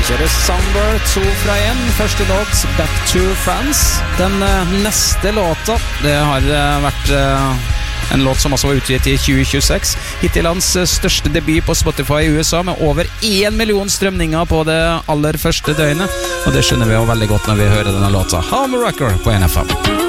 kjører Somewhere 2 fra 1. Første låt, Back to France. Den neste låta, det har vært en låt som også var utgitt i 2026. Hittil hans største debut på Spotify i USA, med over 1 million strømninger på det aller første døgnet. Og det skjønner vi jo veldig godt når vi hører denne låta. Home Rocker på NFM.